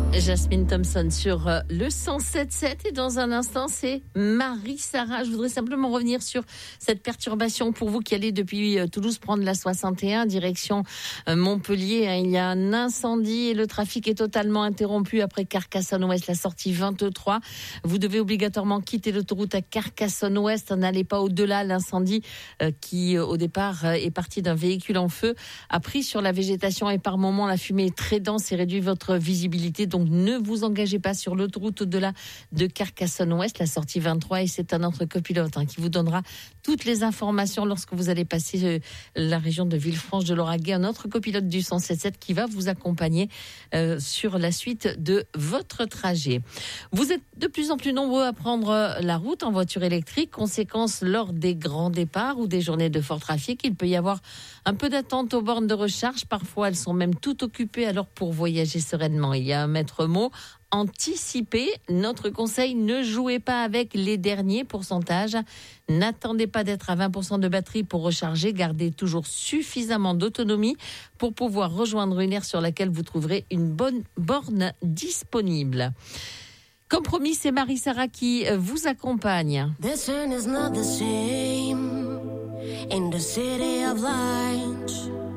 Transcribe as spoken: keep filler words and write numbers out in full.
Jasmine Thompson sur le cent sept sept et dans un instant c'est Marie-Sarah. Je voudrais simplement revenir sur cette perturbation pour vous qui allez depuis Toulouse prendre la soixante et un direction Montpellier. Il y a un incendie et le trafic est totalement interrompu après Carcassonne-Ouest, la sortie vingt-trois. Vous devez obligatoirement quitter l'autoroute à Carcassonne-Ouest. N'allez pas au-delà. L'incendie qui au départ est parti d'un véhicule en feu a pris sur la végétation et par moments la fumée est très dense et réduit votre visibilité. Donc ne vous engagez pas sur l'autoroute au-delà de Carcassonne-Ouest, la sortie vingt-trois, et c'est un autre copilote hein, qui vous donnera toutes les informations lorsque vous allez passer euh, la région de Villefranche de Lauragais, un autre copilote du cent sept sept qui va vous accompagner euh, sur la suite de votre trajet. Vous êtes de plus en plus nombreux à prendre la route en voiture électrique, conséquence lors des grands départs ou des journées de fort trafic, il peut y avoir un peu d'attente aux bornes de recharge, parfois elles sont même toutes occupées, alors pour voyager sereinement, il y a un maître mot, anticiper. Notre conseil, ne jouez pas avec les derniers pourcentages. N'attendez pas d'être à vingt pour cent de batterie pour recharger. Gardez toujours suffisamment d'autonomie pour pouvoir rejoindre une aire sur laquelle vous trouverez une bonne borne disponible. Comme promis, c'est Marie-Sarah qui vous accompagne. This one is not the same in the city of light.